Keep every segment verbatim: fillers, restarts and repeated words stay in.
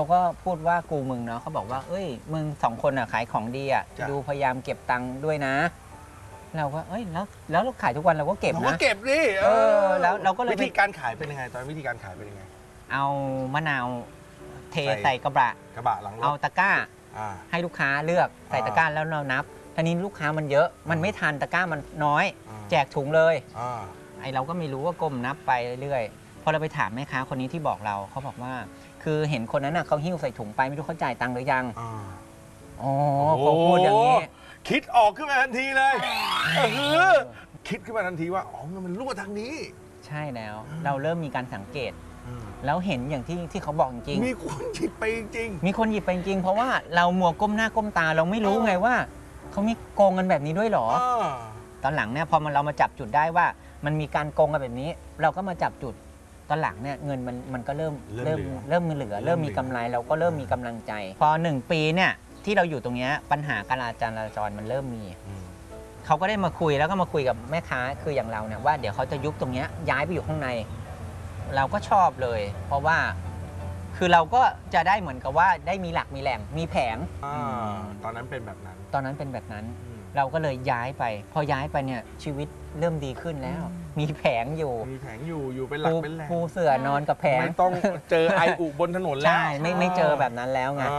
เขาก็พูดว่ากูมึงเนาะเขาบอกว่าเอ้ยมึงสองคนอ่ะขายของดีอ่ะดูพยายามเก็บตังค์ด้วยนะเราก็เอ้ยแล้วแล้วเราขายทุกวันเราก็เก็บนะเราก็เก็บดิเออแล้วเราก็เลยวิธีการขายเป็นยังไงตอนวิธีการขายเป็นยังไงเอามะนาวเทใส่กระบะกระบะหลังรถเอาตะกร้าให้ลูกค้าเลือกใส่ตะกร้าแล้วเรานับทีนี้ลูกค้ามันเยอะมันไม่ทันตะกร้ามันน้อยแจกถุงเลยไอเราก็ไม่รู้ว่าก้มนับไปเรื่อยๆพอเราไปถามแม่ค้าคนนี้ที่บอกเราเขาบอกว่าคือเห็นคนนั้นน่ะเขาหิ้วใส่ถุงไปไม่รู้เขาจ่ายตังค์หรือยังอ๋อเขาพูดอย่างนี้คิดออกขึ้นมาทันทีเลยเออคิดขึ้นมาทันทีว่าอ๋อมันรั่วทางนี้ใช่แล้วเราเริ่มมีการสังเกตแล้วเห็นอย่างที่ที่เขาบอกจริงมีคนหยิบไปจริงมีคนหยิบไปจริงเพราะว่าเรามัวก้มหน้าก้มตาเราไม่รู้ไงว่าเขามีโกงกันแบบนี้ด้วยหรอตอนหลังเนี่ยพอเรามาจับจุดได้ว่ามันมีการโกงกันแบบนี้เราก็มาจับจุดตอนหลังเนี่ยเงินมันมันก็เริ่มเริ่มเริ่มมีเหลือเริ่มมีกำไรเราก็เริ่มมีกำลังใจพอหนึ่งปีเนี่ยที่เราอยู่ตรงนี้ปัญหาการจราจรมันเริ่มมีเขาก็ได้มาคุยแล้วก็มาคุยกับแม่ค้าคืออย่างเราเนี่ยว่าเดี๋ยวเขาจะยุบตรงนี้ย้ายไปอยู่ข้างในเราก็ชอบเลยเพราะว่าคือเราก็จะได้เหมือนกับว่าได้มีหลักมีแหล่งมีแผงตอนนั้นเป็นแบบนั้นตอนนั้นเป็นแบบนั้นเราก็เลยย้ายไปพอย้ายไปเนี่ยชีวิตเริ่มดีขึ้นแล้วมีแผงอยู่มีแผงอยู่อยู่เป็นหลักเป็นแหล่งปูเสื่อนอนกับแผงไม่ต้องเจอไออุบนถนนแล้วใช่ไม่ไม่เจอแบบนั้นแล้วไง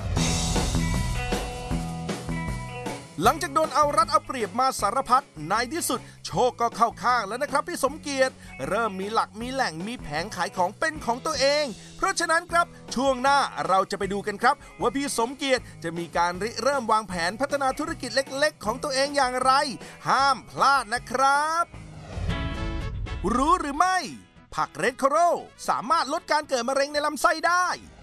หลังจากโดนเอารัดเอาเปรียบมาสารพัดในที่สุดโชคก็เข้าข้างแล้วนะครับพี่สมเกียรติเริ่มมีหลักมีแหล่งมีแผงขายของเป็นของตัวเองเพราะฉะนั้นครับช่วงหน้าเราจะไปดูกันครับว่าพี่สมเกียรติจะมีการริเริ่มวางแผนพัฒนาธุรกิจเล็กๆของตัวเองอย่างไรห้ามพลาดนะครับรู้หรือไม่ผักเรดโคโรสามารถลดการเกิดมะเร็งในลำไส้ได้